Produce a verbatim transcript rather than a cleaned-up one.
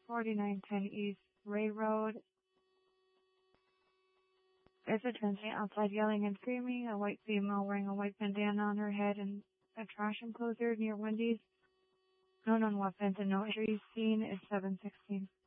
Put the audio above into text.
forty-nine ten East Ray Road. There's a transient outside yelling and screaming. A white female wearing a white bandana on her head and a trash enclosure near Wendy's. No known weapons and no injuries seen is seven sixteen.